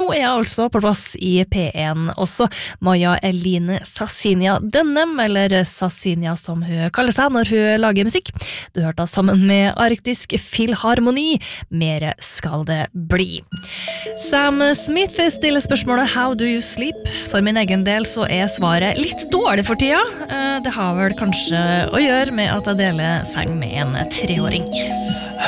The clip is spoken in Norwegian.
jeg altså på plass i P1 også. Maja Eline Sassinia Dønnem, eller Sassinia som hun kaller seg når hun lager musikk. Du hørte sammen med Arktisk Filharmoni. Mere skal det bli. Sam Smith stiller spørsmålet How do you sleep? For min egen del så svaret litt dårlig for tida. Det har vel kanskje å gjøre med at jeg deler seng med en 3-åring.